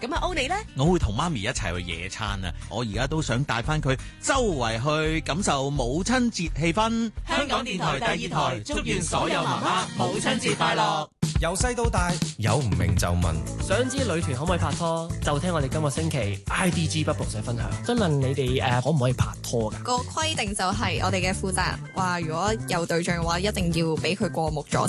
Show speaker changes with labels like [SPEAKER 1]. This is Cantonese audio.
[SPEAKER 1] 咁阿歐你呢？
[SPEAKER 2] 我會同媽咪一齊去野餐啊！我而家都想帶翻佢周圍去感受母親節氣氛。
[SPEAKER 1] 香港電台第2台祝願所有媽媽母親節快樂。
[SPEAKER 3] 由細到大，有唔明就問。
[SPEAKER 4] 想知女團可唔可以拍拖？就聽我哋今個星期 IDG Bubble 社分享。想問你哋可唔可以拍拖㗎？
[SPEAKER 5] 個規定就係我哋嘅負責人話，如果有對象嘅話，一定要俾佢過目咗。